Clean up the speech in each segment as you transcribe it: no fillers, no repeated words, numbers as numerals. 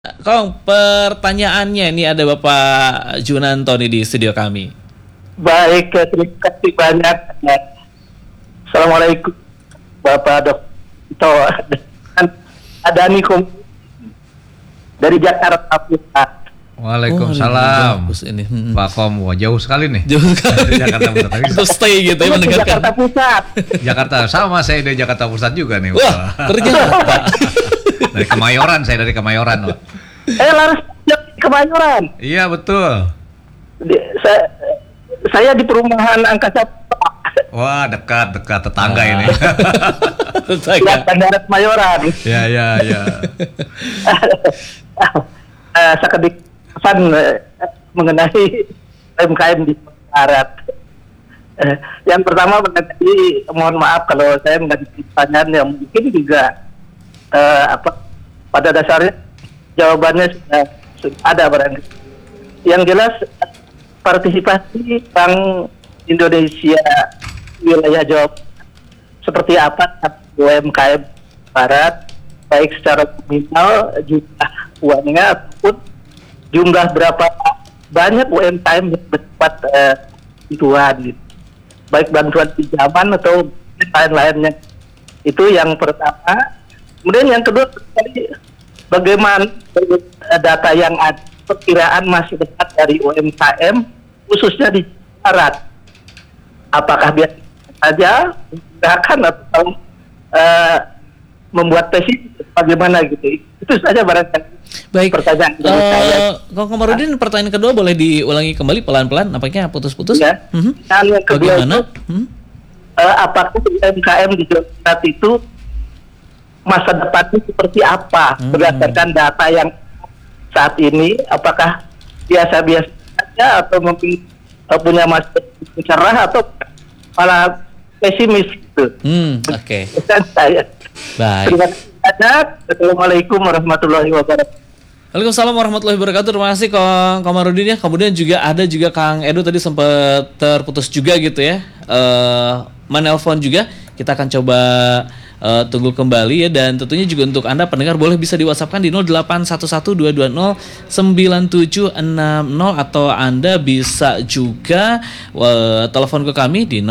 Kong, pertanyaannya ini ada Bapak Junanto nih di studio kami. Baik, terima kasih banyak. Assalamualaikum Bapak Dokter. Ada Nikom dari Jakarta Pusat. Waalaikumsalam. Ini. Pak Kom, wah, jauh sekali nih. Jauh sekali. Jakarta Pusat. Untuk stay gitu ya mendengarkan. Jakarta Pusat. Jakarta sama, saya dari Jakarta Pusat juga nih. Wah, ternyata. Dari Kemayoran, saya dari Kemayoran. Pak. Laras Kemayoran. Iya betul. Saya di perumahan Angkasa Pura. Wah, dekat tetangga ini. Ya, Bandara Kemayoran. Ya. Sekedik pesan mengenai UMKM di Barat. Yang pertama mengenai, mohon maaf kalau saya mengenai pertanyaan yang mungkin juga pada dasarnya jawabannya sudah ada barangkali. Yang jelas partisipasi Bank Indonesia wilayah Jawa seperti apa UMKM Barat, baik secara nominal jumlah uangnya ataupun jumlah berapa banyak UMKM yang mendapat bantuan gitu. Baik bantuan pinjaman atau lain-lainnya. Itu yang pertama. Kemudian yang kedua, bagaimana data yang ada, perkiraan masa depan dari UMKM khususnya di Barat. Apakah biasa saja gerakan atau membuat tesis bagaimana gitu. Itu saja barangkali. Baik. Pertanyaan dari saya. Kong Komarudin, pertanyaan kedua boleh diulangi kembali pelan-pelan, nampaknya putus-putus. Ya. Dan yang kedua Bagaimana? itu, apakah UMKM di Jawa Barat itu masa depannya seperti apa berdasarkan data yang saat ini, apakah biasa-biasa saja atau mungkin punya masa depan cerah atau malah pesimis gitu. Oke. Pesan saya. Baik. Terima kasih banyak. Assalamualaikum warahmatullahi wabarakatuh. Waalaikumsalam warahmatullahi wabarakatuh. Terima kasih Kong Komarudin ya. Kemudian juga ada Kang Edu tadi sempat terputus juga gitu ya. Menelpon juga. Kita akan coba tunggu kembali ya, dan tentunya juga untuk Anda pendengar boleh bisa di WhatsApp-kan di 0811-220-9760 atau Anda bisa juga telepon ke kami di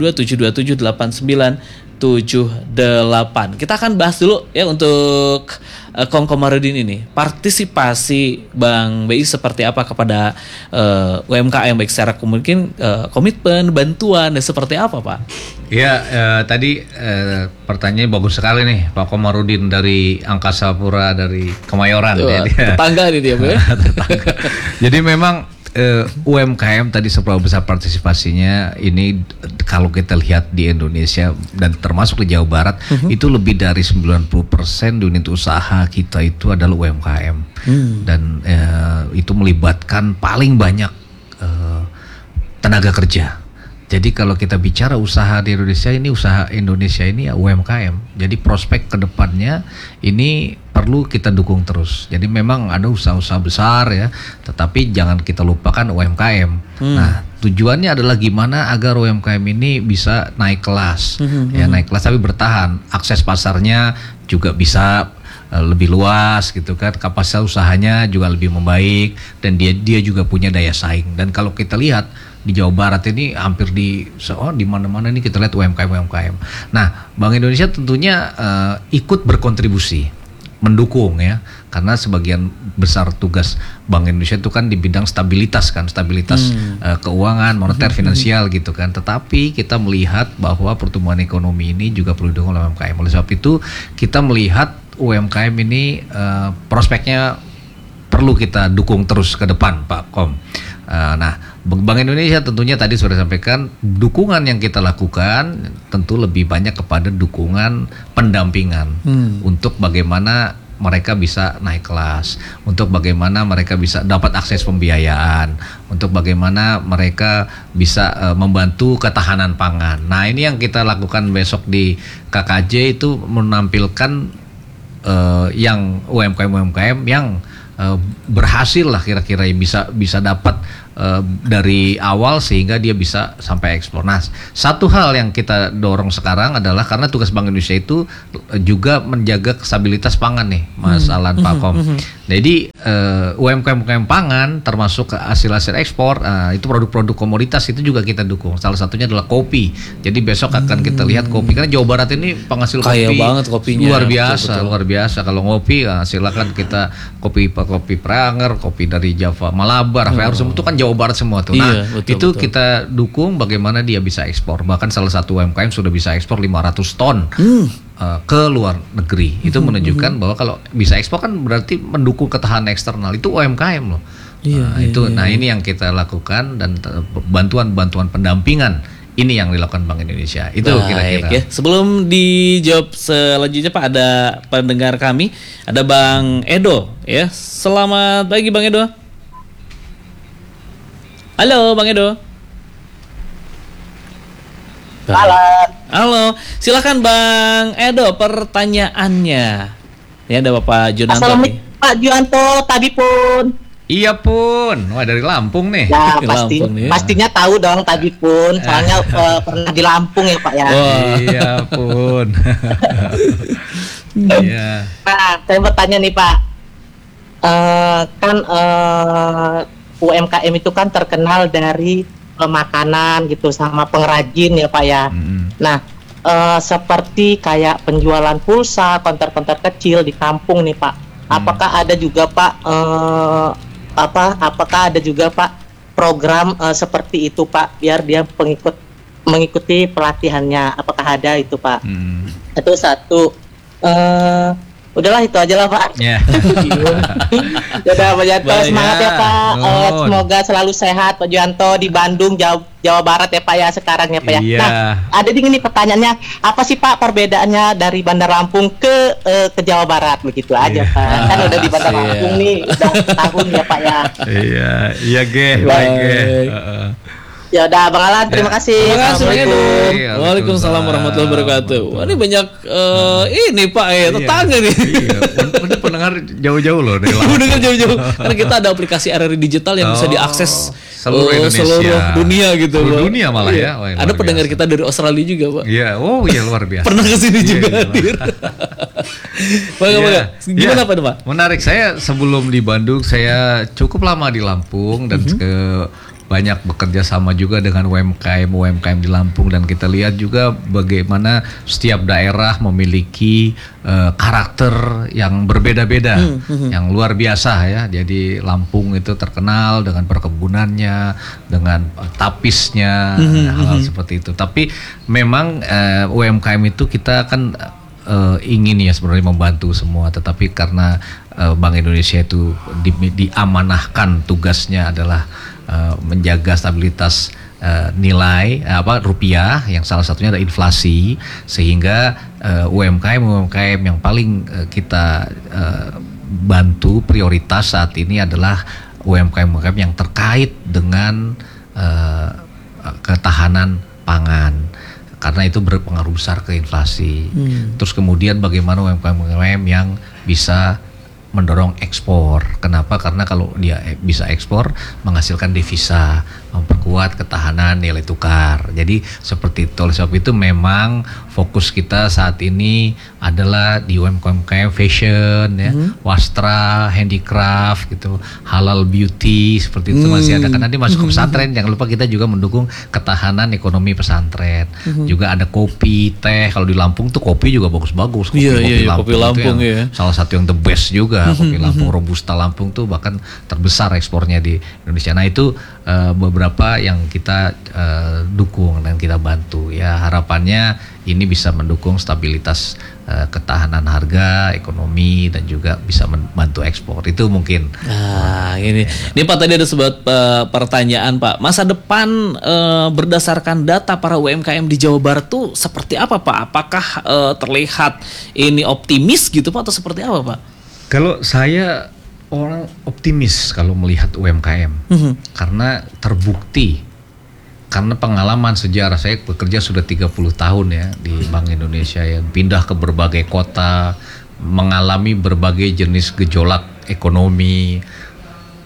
022-727-8978. Kita akan bahas dulu ya untuk Kong Komarudin ini, partisipasi Bank BI seperti apa kepada UMKM, baik secara mungkin komitmen, bantuan, dan seperti apa Pak? Ya, tadi pertanyaannya bagus sekali nih, Pak Komarudin dari Angkasa Pura, dari Kemayoran. Tetangga nih dia, Bu ya. Tetangga. Jadi memang UMKM tadi seberapa besar partisipasinya ini kalau kita lihat di Indonesia dan termasuk di Jawa Barat, itu lebih dari 90% unit usaha kita itu adalah UMKM. Dan itu melibatkan paling banyak tenaga kerja. Jadi kalau kita bicara usaha di Indonesia ini ya UMKM. Jadi prospek ke depannya ini perlu kita dukung terus. Jadi memang ada usaha-usaha besar ya, tetapi jangan kita lupakan UMKM. Nah, tujuannya adalah gimana agar UMKM ini bisa naik kelas. Ya, naik kelas tapi bertahan. Akses pasarnya juga bisa lebih luas gitu kan, kapasitas usahanya juga lebih membaik, dan dia juga punya daya saing. Dan kalau kita lihat di Jawa Barat ini hampir di mana-mana ini kita lihat UMKM. Nah, Bank Indonesia tentunya ikut berkontribusi, mendukung ya, karena sebagian besar tugas Bank Indonesia itu kan di bidang stabilitas keuangan, moneter, finansial gitu kan. Tetapi kita melihat bahwa pertumbuhan ekonomi ini juga perlu didukung oleh UMKM. Oleh sebab itu kita melihat UMKM ini prospeknya perlu kita dukung terus ke depan, Pak Kom. Nah, Bank Indonesia tentunya tadi sudah sampaikan, dukungan yang kita lakukan tentu lebih banyak kepada dukungan pendampingan untuk bagaimana mereka bisa naik kelas, untuk bagaimana mereka bisa dapat akses pembiayaan, untuk bagaimana mereka bisa membantu ketahanan pangan. Nah, ini yang kita lakukan besok di KKJ itu menampilkan yang UMKM yang berhasil lah kira-kira bisa dapat dari awal sehingga dia bisa sampai ekspor. Nah, satu hal yang kita dorong sekarang adalah karena tugas Bank Indonesia itu juga menjaga stabilitas pangan nih, Mas Alan, Pak Kom. Jadi UMKM pangan termasuk hasil ekspor, itu produk-produk komoditas itu juga kita dukung. Salah satunya adalah kopi. Jadi besok akan kita lihat kopi, karena Jawa Barat ini penghasil Kaya kopi banget kopinya. luar biasa, Betul. luar biasa. Kalau ngopi, silakan kita kopi Pranger, kopi dari Java, Malabar, itu kan Jawa Barat semua tuh. Nah, Iya, betul, itu betul. kita dukung bagaimana dia bisa ekspor. Bahkan salah satu UMKM sudah bisa ekspor 500 ton ke luar negeri. Itu menunjukkan bahwa kalau bisa ekspor kan berarti mendukung ketahanan eksternal. Itu UMKM loh. Nah, ini yang kita lakukan, dan bantuan pendampingan ini yang dilakukan Bank Indonesia. Itu kira-kira. Ya. Sebelum dijawab selanjutnya Pak, ada pendengar kami, ada Bang Edo ya. Selamat pagi Bang Edo. Halo Bang Edo. Halo, silakan Bang Edo pertanyaannya. Ya, ada Bapak Junanto. Assalamualaikum Pak Juanto, tadi pun. Iya pun, wah dari Lampung nih. Ya Di pasti, Lampung nih. pastinya tahu dong tadi pun. Soalnya pernah di Lampung ya Pak ya. Wah. Iya pun. Iya. Nah, saya bertanya nih Pak. Kan UMKM itu kan terkenal dari makanan gitu sama pengrajin ya Pak ya. Nah, seperti kayak penjualan pulsa, konter-konter kecil di kampung nih Pak. Apakah ada juga Pak apakah ada juga Pak program seperti itu Pak, biar dia mengikuti pelatihannya? Apakah ada itu Pak? Itu satu. Udahlah itu aja lah Pak. Ya. Udah Pak Juanto, Baik. semangat ya Pak. Nun. Semoga selalu sehat Pak Juanto di Bandung, Jawa Barat ya Pak ya sekarang ya Pak ya. Iya. Nah, ada nih pertanyaannya, apa sih Pak perbedaannya dari Bandar Lampung ke Jawa Barat, begitu aja Iya. Pak. Kan udah di Bandar Iya. Lampung nih udah tahun ya Pak ya. Iya, iya Ge, Baik. baik Ge. Ya udah Bang Alan, terima kasih. Terima kasih Bang Edo. Assalamualaikum. Waalaikumsalam warahmatullahi wabarakatuh. Wah, ini banyak ini Pak tetangga nih. Iya, bener pendengar jauh-jauh loh dari Lampung. Mendengar jauh-jauh. Karena kita ada aplikasi RRI digital yang bisa diakses seluruh Indonesia. seluruh dunia gitu. Seluruh Pak. dunia malah Iya. ya. Wah, Ada luar pendengar biasa. kita dari Australia juga Pak. Iya, oh iya luar biasa. Pernah kesini Iya, juga iya, hadir. Bang, Iya. gimana Iya. Pak Pak? Menarik, saya sebelum di Bandung saya cukup lama di Lampung dan banyak bekerja sama juga dengan UMKM di Lampung, dan kita lihat juga bagaimana setiap daerah memiliki karakter yang berbeda-beda, yang luar biasa ya. Jadi Lampung itu terkenal dengan perkebunannya, dengan tapisnya, hal-hal seperti itu. Tapi memang UMKM itu kita kan ingin ya sebenarnya membantu semua, tetapi karena Bank Indonesia itu diamanahkan tugasnya adalah menjaga stabilitas nilai rupiah, yang salah satunya ada inflasi, sehingga UMKM yang paling kita bantu prioritas saat ini adalah UMKM yang terkait dengan ketahanan pangan, karena itu berpengaruh besar ke inflasi. Terus kemudian bagaimana UMKM yang bisa mendorong ekspor. Kenapa? Karena kalau dia bisa ekspor, menghasilkan devisa, memperkuat ketahanan nilai tukar. Jadi seperti itu. Oleh sebab itu memang fokus kita saat ini adalah di UMKM fashion, ya, wastra, handicraft, gitu, halal beauty, seperti itu masih ada. Karena nanti masuk ke pesantren, jangan lupa kita juga mendukung ketahanan ekonomi pesantren. Juga ada kopi, teh. Kalau di Lampung tuh kopi juga bagus-bagus. Iya, kopi itu Lampung yang ya. salah satu yang the best juga. Kopi Lampung, Robusta Lampung tuh bahkan terbesar ekspornya di Indonesia. Nah itu beberapa yang kita dukung dan kita bantu. Ya harapannya ini bisa mendukung stabilitas ketahanan harga, ekonomi, dan juga bisa membantu ekspor. Itu mungkin. Nah, ini Pak tadi ada sebuah pertanyaan Pak. Masa depan berdasarkan data para UMKM di Jawa Barat tuh seperti apa Pak? Apakah terlihat ini optimis gitu Pak, atau seperti apa Pak? Kalau saya orang optimis kalau melihat UMKM, karena terbukti, karena pengalaman sejarah saya bekerja sudah 30 tahun ya di Bank Indonesia, yang pindah ke berbagai kota, mengalami berbagai jenis gejolak ekonomi,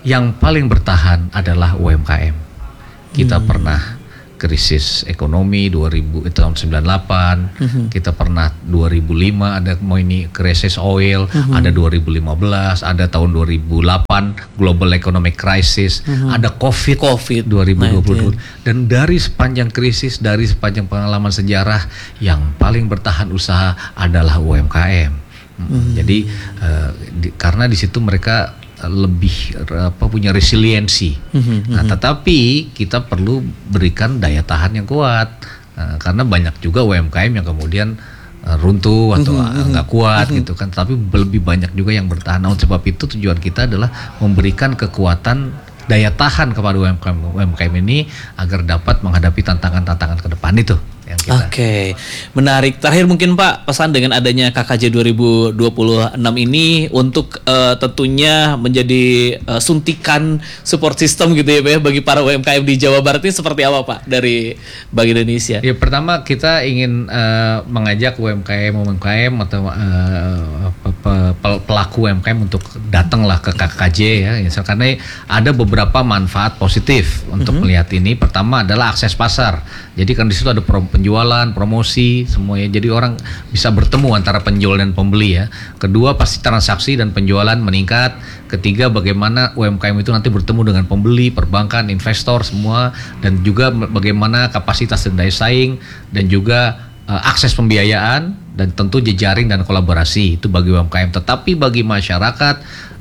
yang paling bertahan adalah UMKM. Kita pernah krisis ekonomi tahun 98, kita pernah 2005 ada ini krisis oil, ada 2015, ada tahun 2008 global economic crisis, ada COVID 2020. Dan dari sepanjang krisis, dari sepanjang pengalaman sejarah, yang paling bertahan usaha adalah UMKM. Jadi karena di situ mereka lebih punya resiliensi. Nah, tetapi kita perlu berikan daya tahan yang kuat, karena banyak juga UMKM yang kemudian runtuh atau nggak kuat gitu kan. Tapi lebih banyak juga yang bertahan. Nah, sebab itu tujuan kita adalah memberikan kekuatan daya tahan kepada UMKM ini agar dapat menghadapi tantangan-tantangan ke depan itu. Oke, menarik. Terakhir mungkin Pak, pesan dengan adanya KKJ 2026 ini untuk tentunya menjadi suntikan support system gitu ya Pak ya, bagi para UMKM di Jawa Barat ini seperti apa Pak dari Bank Indonesia? Ya, pertama kita ingin mengajak UMKM atau pelaku UMKM untuk datanglah ke KKJ ya, karena ada beberapa manfaat positif untuk melihat ini. Pertama adalah akses pasar. Jadi kan di situ ada penjualan, promosi, semuanya. Jadi orang bisa bertemu antara penjual dan pembeli ya. Kedua, pasti transaksi dan penjualan meningkat. Ketiga, bagaimana UMKM itu nanti bertemu dengan pembeli, perbankan, investor semua, dan juga bagaimana kapasitas dan daya saing, dan juga akses pembiayaan, dan tentu jejaring dan kolaborasi itu bagi UMKM. Tetapi bagi masyarakat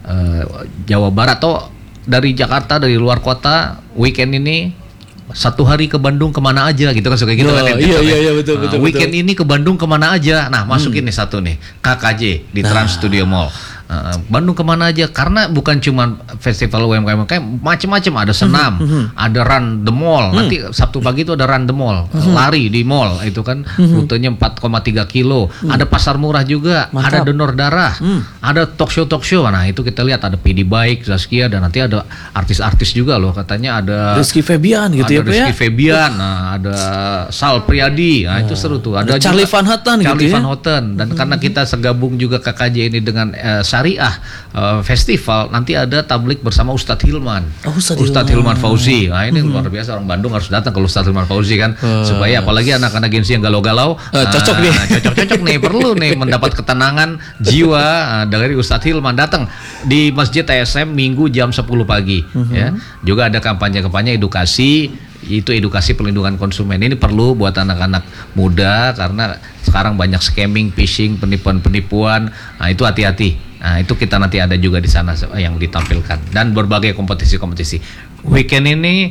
Jawa Barat atau dari Jakarta, dari luar kota, weekend ini 1 hari ke Bandung kemana aja gitu kan, suka gitu kan. Iya betul. Weekend ini ke Bandung kemana aja. Nah, masukin nih satu nih KKJ di Trans Studio Mall. Bandung kemana aja, karena bukan cuma festival UMKM, macam-macam, ada senam, ada run the mall. Nanti Sabtu pagi itu ada run the mall, lari di mall itu kan, rutenya 4,3 kilo. Ada pasar murah juga, ada donor darah, ada talk show. Nah, itu kita lihat ada PD Baik, Zaskia, dan nanti ada artis-artis juga loh, katanya ada Rizky Febian gitu ya Pak ya. Rizky Febian, nah, ada Sal Priadi, nah itu seru tuh. Ada Charlie Van Houten gitu ya. Dan karena kita segabung juga KKJ ini dengan Syariah Festival, nanti ada tablik bersama Ustadz Hilman. Ustadz Hilman Fauzi. Nah, ini luar biasa, orang Bandung harus datang ke Ustadz Hilman Fauzi kan, supaya apalagi anak-anak Gensi yang galau-galau, cocok nih. Cocok nih, perlu nih mendapat ketenangan jiwa dari Ustadz Hilman. Datang di Masjid TSM Minggu jam 10 pagi ya. Juga ada kampanye edukasi, itu edukasi perlindungan konsumen. Ini perlu buat anak-anak muda, karena sekarang banyak scamming, phishing, penipuan. Nah, itu hati-hati. Nah, itu kita nanti ada juga di sana yang ditampilkan, dan berbagai kompetisi. Weekend ini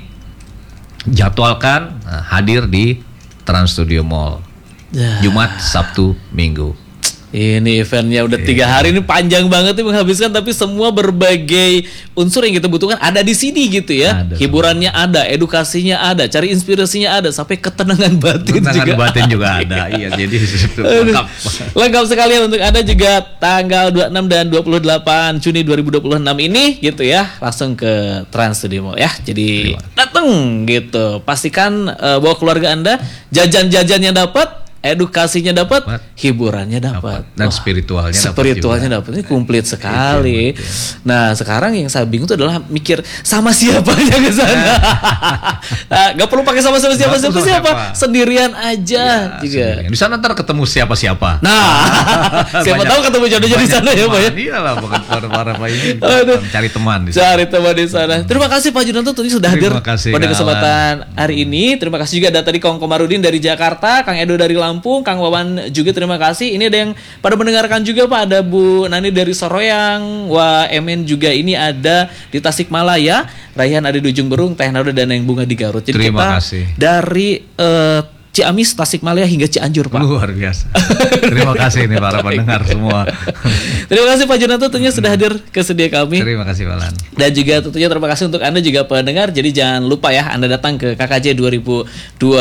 jadwalkan hadir di Trans Studio Mall. Jumat, Sabtu, Minggu. Ini eventnya udah 3 hari, ini panjang banget nih menghabiskan, tapi semua berbagai unsur yang kita butuhkan ada di sini gitu ya. Hiburannya ada, edukasinya ada, cari inspirasinya ada, sampai ketenangan batin juga ada. Iya, jadi lengkap sekalian untuk Anda juga tanggal 26 dan 28 Juni 2026 ini gitu ya. Langsung ke Trans Studio Mall ya. Jadi datang gitu. Pastikan bawa keluarga Anda, jajan-jajannya dapat, edukasinya dapat, hiburannya dapat, dan spiritualnya dapat. Ini komplit sekali. Nah, sekarang yang saya bingung itu adalah mikir sama siapanya ke sana. Gak perlu pakai sama siapa, sendirian aja juga. Di sana ntar ketemu siapa. Nah, siapa tahu ketemu jodohnya di sana ya Pak ya. Iyalah, para ini cari teman di sana. Terima kasih Pak Junanto tentunya sudah hadir pada kesempatan hari ini. Terima kasih juga ada tadi Kang Komarudin dari Jakarta, Kang Edo dari Lampung, Kang Wawan juga terima kasih. Ini ada yang pada mendengarkan juga Pak, ada Bu Nani dari Soroyang, Emen juga ini ada di Tasikmalaya, Raihan ada di Ujung Berung, Teh Nado dan yang Bunga di Garut. Jadi terima kasih. Dari Ciamis, Tasikmalaya hingga Cianjur Pak. Luar biasa. Terima kasih nih para pendengar semua. Terima kasih Pak Junanto tentunya sudah hadir ke studio kami. Terima kasih Pak Lan. Dan juga tentunya terima kasih untuk Anda juga pendengar. Jadi jangan lupa ya Anda datang ke KKJ 2026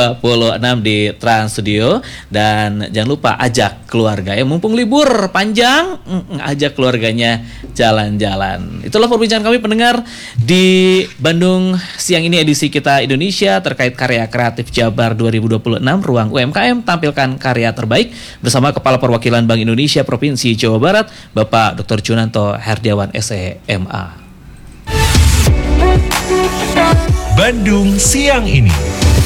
di Trans Studio, dan jangan lupa ajak keluarga ya, mumpung libur panjang, ajak keluarganya jalan-jalan. Itulah perbincangan kami pendengar di Bandung siang ini, edisi Kita Indonesia terkait karya kreatif Jabar 2026, Ruang UMKM tampilkan karya terbaik bersama Kepala Perwakilan Bank Indonesia Provinsi Jawa Barat, Bapak Dr. Junanto Herdiawan SE, MA. Bandung Siang Ini.